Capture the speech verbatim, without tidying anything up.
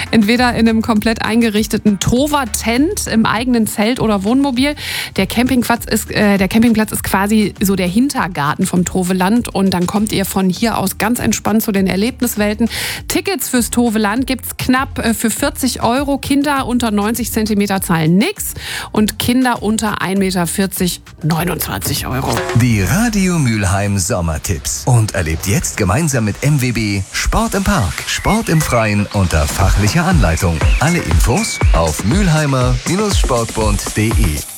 Entweder in einem komplett eingerichteten Tover-Tent im eigenen Zelt oder Wohnmobil. Der Campingplatz ist, äh, der Campingplatz ist quasi so der Hintergarten vom Toveland und dann kommt ihr von hier aus ganz entspannt zu den Erlebniswelten. Tickets fürs Toveland gibt's knapp äh, für vierzig Euro. Kinder unter neunzig Zentimeter zahlen nix und Kinder unter ein Meter vierzig neunundzwanzig Euro. Die Radio Mülheim Sommertipps. Und erlebt jetzt gemeinsam mit M W B Sport im Park, Sport im Freien unter fachlicher Anleitung. Alle Infos auf mülheimer Bindestrich sportbund punkt de.